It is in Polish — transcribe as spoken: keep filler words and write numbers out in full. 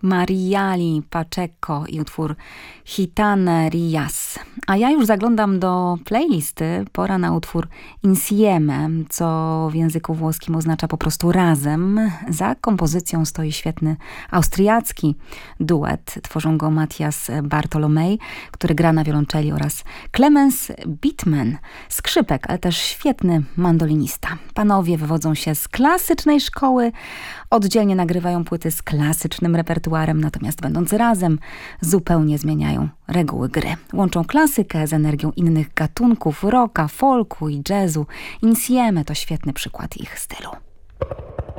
Mariali Pacheco i utwór Gitane Rias. A ja już zaglądam do playlisty. Pora na utwór Insieme, co w języku włoskim oznacza po prostu razem. Za kompozycją stoi świetny austriacki duet. Tworzą go Matthias Bartolomej, który gra na wiolonczeli, oraz Clemens Bittmann, skrzypek, ale też świetny mandolinista. Panowie wywodzą się z klasycznej szkoły, oddzielnie nagrywają płyty z klasycznym repertuarem, natomiast będąc razem zupełnie zmieniają reguły gry. Łączą klasykę z energią innych gatunków, rocka, folku i jazzu. Insieme to świetny przykład ich stylu.